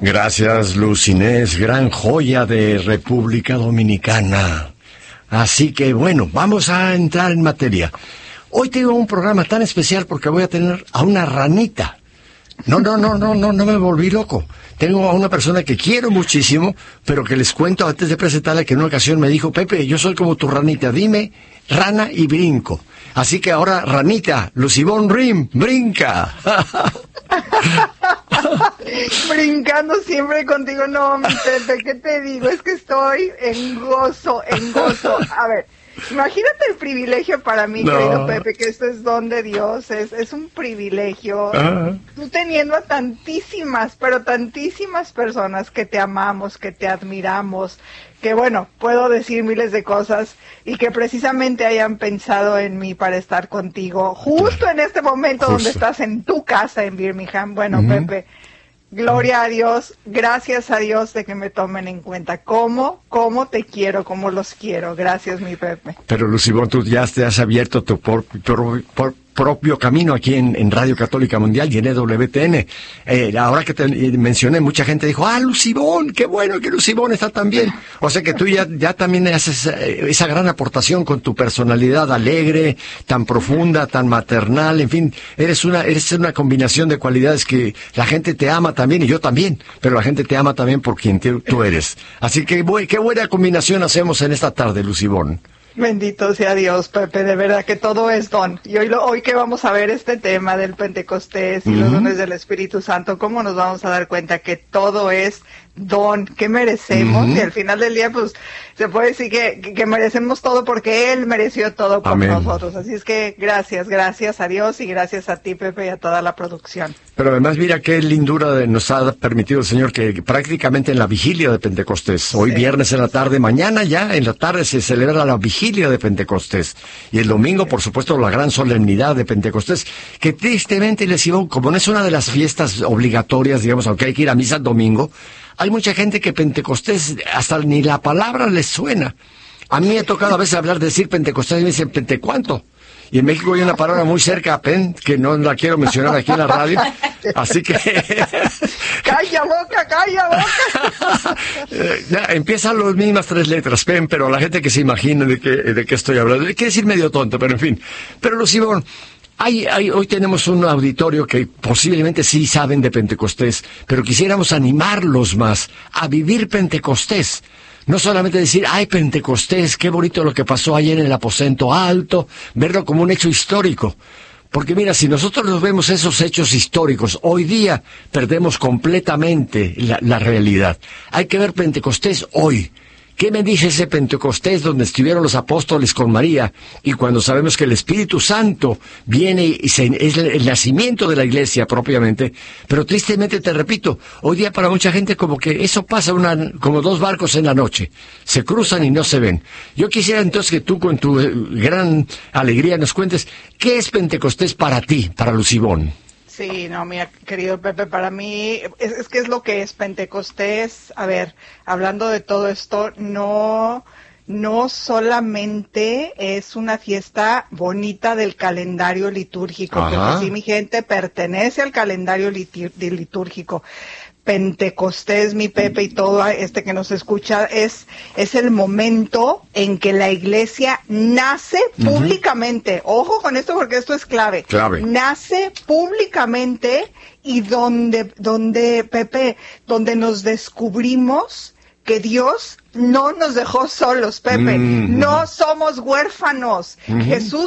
Gracias, Luz Inés, gran joya de República Dominicana. Así que bueno, vamos a entrar en materia. Hoy tengo un programa tan especial porque voy a tener a una ranita. No me volví loco. Tengo a una persona que quiero muchísimo, pero que les cuento antes de presentarla que en una ocasión me dijo, Pepe, yo soy como tu ranita, dime rana y brinco. Así que ahora, ranita, Lucibón Rim, brinca. Brincando siempre contigo, no, mi Pepe, ¿qué te digo? Es que estoy en gozo. A ver, imagínate el privilegio para mí, querido Pepe, que esto es don de Dios, es un privilegio. Tú teniendo a tantísimas personas que te amamos, que te admiramos, que bueno, puedo decir miles de cosas y que precisamente hayan pensado en mí para estar contigo justo en este momento donde estás en tu casa en Birmingham. Bueno, Pepe, gloria a Dios, gracias a Dios de que me tomen en cuenta. ¿Cómo te quiero, cómo los quiero? Gracias, mi Pepe. Pero Lucibón, tú ya te has abierto tu propio camino aquí en Radio Católica Mundial y en EWTN. Ahora que te mencioné, mucha gente dijo, Lucibón, qué bueno que Lucibón está tan bien. O sea que tú ya también haces esa gran aportación con tu personalidad alegre, tan profunda, tan maternal, en fin, eres una combinación de cualidades que la gente te ama también, y yo también, pero la gente te ama también por quien tú eres. Así que qué buena combinación hacemos en esta tarde, Lucibón. Bendito sea Dios, Pepe, de verdad que todo es don. Y hoy que vamos a ver este tema del Pentecostés y los dones del Espíritu Santo, ¿cómo nos vamos a dar cuenta que todo es don que merecemos? Y al final del día, pues, se puede decir que merecemos todo porque Él mereció todo por nosotros. Así es que gracias a Dios y gracias a ti, Pepe, y a toda la producción. Pero además, mira qué lindura nos ha permitido el Señor que prácticamente en la vigilia de Pentecostés, hoy viernes en la tarde, mañana ya en la tarde se celebra la vigilia de Pentecostés. Y el domingo, por supuesto, la gran solemnidad de Pentecostés, que tristemente les iba, como no es una de las fiestas obligatorias, digamos, aunque hay que ir a misa el domingo, hay mucha gente que Pentecostés hasta ni la palabra les suena. A mí me ha tocado a veces decir Pentecostés y me dicen ¿Pentecuánto? Y en México hay una palabra muy cerca a pen, que no la quiero mencionar aquí en la radio, así que... ¡Calla boca! Ya, empiezan las mismas 3 letras, pen, pero la gente que se imagina de qué estoy hablando, quiere decir medio tonto, pero en fin. Pero Lucibón, hoy tenemos un auditorio que posiblemente sí saben de Pentecostés, pero quisiéramos animarlos más a vivir Pentecostés. No solamente decir, Pentecostés, qué bonito lo que pasó ayer en el aposento alto, verlo como un hecho histórico. Porque mira, si nosotros nos vemos esos hechos históricos, hoy día perdemos completamente la realidad. Hay que ver Pentecostés hoy. ¿Qué me dice ese Pentecostés donde estuvieron los apóstoles con María? Y cuando sabemos que el Espíritu Santo viene y es el nacimiento de la iglesia propiamente, pero tristemente te repito, hoy día para mucha gente como que eso pasa como 2 barcos en la noche, se cruzan y no se ven. Yo quisiera entonces que tú con tu gran alegría nos cuentes, ¿qué es Pentecostés para ti, para Lucibón? Sí, no, mira, querido Pepe, para mí es que es lo que es Pentecostés. A ver, hablando de todo esto, no solamente es una fiesta bonita del calendario litúrgico, porque sí, mi gente, pertenece al calendario litúrgico. Pentecostés, mi Pepe, y todo que nos escucha, es el momento en que la iglesia nace públicamente. Ojo con esto porque esto es clave. Nace públicamente y donde Pepe, donde nos descubrimos que Dios no nos dejó solos, Pepe. No somos huérfanos. Jesús